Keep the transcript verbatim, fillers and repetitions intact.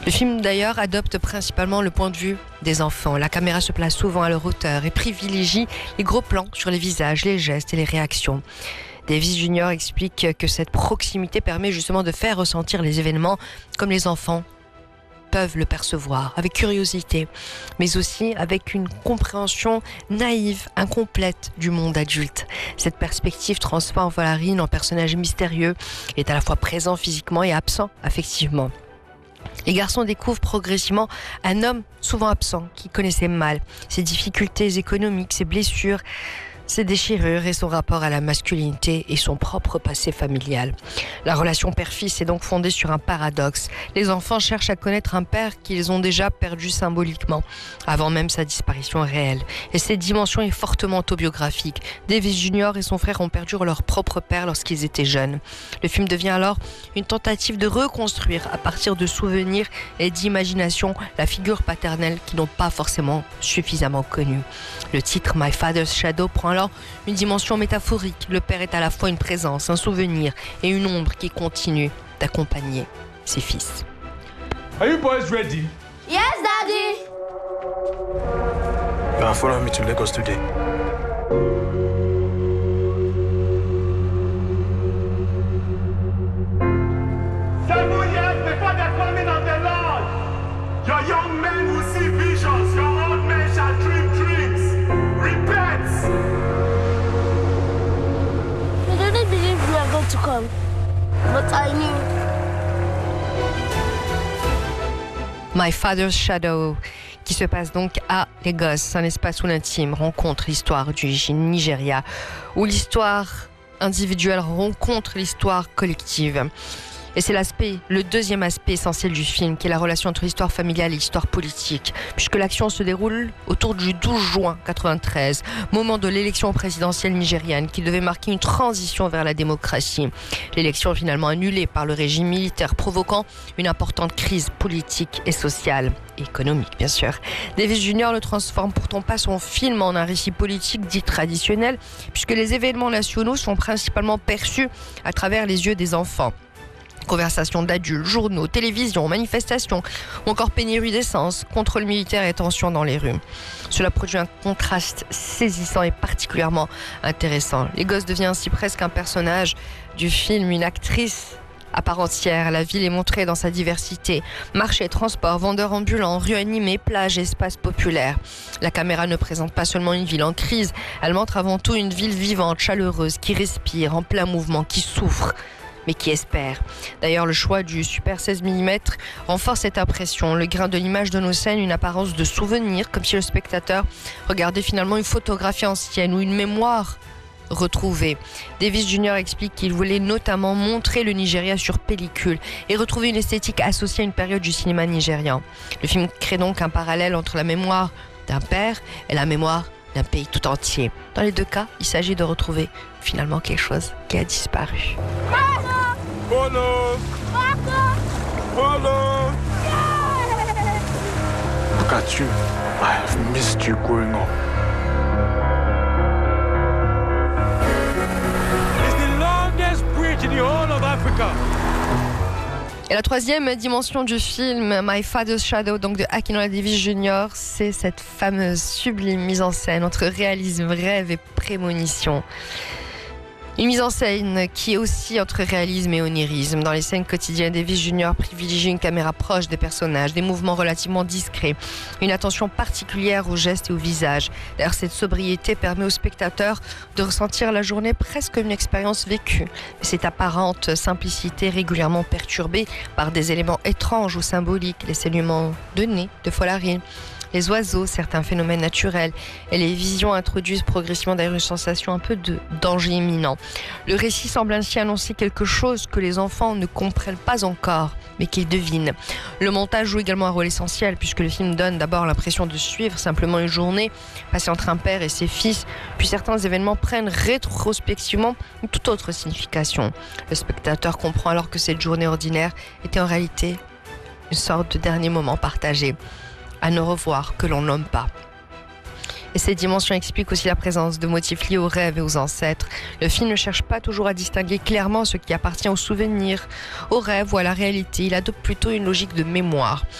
Le film d'ailleurs adopte principalement le point de vue des enfants. La caméra se place souvent à leur hauteur et privilégie les gros plans sur les visages, les gestes et les réactions. Davis Junior explique que cette proximité permet justement de faire ressentir les événements comme les enfants peuvent le percevoir, avec curiosité, mais aussi avec une compréhension naïve, incomplète du monde adulte. Cette perspective transforme Folarin en personnage mystérieux, est à la fois présent physiquement et absent affectivement. Les garçons découvrent progressivement un homme souvent absent, qui connaissait mal ses difficultés économiques, ses blessures, ses déchirures et son rapport à la masculinité et son propre passé familial. La relation père-fils est donc fondée sur un paradoxe. Les enfants cherchent à connaître un père qu'ils ont déjà perdu symboliquement, avant même sa disparition réelle. Et cette dimension est fortement autobiographique. Davis Junior et son frère ont perdu leur propre père lorsqu'ils étaient jeunes. Le film devient alors une tentative de reconstruire à partir de souvenirs et d'imagination la figure paternelle qu'ils n'ont pas forcément suffisamment connue. Le titre My Father's Shadow prend alors une dimension métaphorique. Le père est à la fois une présence, un souvenir et une ombre qui continue d'accompagner ses fils. Are you boys ready? Yes, Daddy! You are following me to Lagos today. Seven years before the coming of the Lord, your young men will see visions, your old men shall dream dreams. Repent! I didn't believe you were going to come, but I knew. My Father's Shadow, qui se passe donc à Lagos, un espace où l'intime rencontre l'histoire du Nigeria, où l'histoire individuelle rencontre l'histoire collective. Et c'est l'aspect, le deuxième aspect essentiel du film, qui est la relation entre l'histoire familiale et l'histoire politique, puisque l'action se déroule autour du douze juin quatre-vingt-treize, moment de l'élection présidentielle nigériane qui devait marquer une transition vers la démocratie. L'élection finalement annulée par le régime militaire, provoquant une importante crise politique et sociale, et économique bien sûr. Davis Junior ne transforme pourtant pas son film en un récit politique dit traditionnel, puisque les événements nationaux sont principalement perçus à travers les yeux des enfants. Conversations d'adultes, journaux, télévision, manifestations ou encore pénurie d'essence, contrôle militaire et tensions dans les rues. Cela produit un contraste saisissant et particulièrement intéressant. Lagos devient ainsi presque un personnage du film, une actrice à part entière. La ville est montrée dans sa diversité. Marchés, transports, vendeurs ambulants, rues animées, plages, espaces populaires. La caméra ne présente pas seulement une ville en crise, elle montre avant tout une ville vivante, chaleureuse, qui respire, en plein mouvement, qui souffre, mais qui espère. D'ailleurs, le choix du Super seize millimètres renforce cette impression. Le grain de l'image donne aux scènes une apparence de souvenir, comme si le spectateur regardait finalement une photographie ancienne ou une mémoire retrouvée. Davis Junior explique qu'il voulait notamment montrer le Nigeria sur pellicule et retrouver une esthétique associée à une période du cinéma nigérian. Le film crée donc un parallèle entre la mémoire d'un père et la mémoire d'un pays tout entier. Dans les deux cas, il s'agit de retrouver finalement quelque chose qui a disparu. Follow! Follow! Look at you. I have missed you growing up. It's the longest bridge in the whole of Africa. Et la troisième dimension du film, My Father's Shadow, donc de Akintola Davis Junior, c'est cette fameuse sublime mise en scène entre réalisme, rêve et prémonition. Une mise en scène qui est aussi entre réalisme et onirisme. Dans les scènes quotidiennes, Davis Junior privilégie une caméra proche des personnages, des mouvements relativement discrets, une attention particulière aux gestes et au visage. D'ailleurs, cette sobriété permet au spectateur de ressentir la journée presque comme une expérience vécue. Mais cette apparente simplicité est régulièrement perturbée par des éléments étranges ou symboliques, les saignements de nez de Folarin, les oiseaux, certains phénomènes naturels et les visions introduisent progressivement d'ailleurs une sensation un peu de danger imminent. Le récit semble ainsi annoncer quelque chose que les enfants ne comprennent pas encore, mais qu'ils devinent. Le montage joue également un rôle essentiel puisque le film donne d'abord l'impression de suivre simplement une journée passée entre un père et ses fils, puis certains événements prennent rétrospectivement une toute autre signification. Le spectateur comprend alors que cette journée ordinaire était en réalité une sorte de dernier moment partagé, à ne revoir que l'on nomme pas. Et ces dimensions expliquent aussi la présence de motifs liés aux rêves et aux ancêtres. Le film ne cherche pas toujours à distinguer clairement ce qui appartient au souvenir, au rêve ou à la réalité. Il adopte plutôt une logique de mémoire.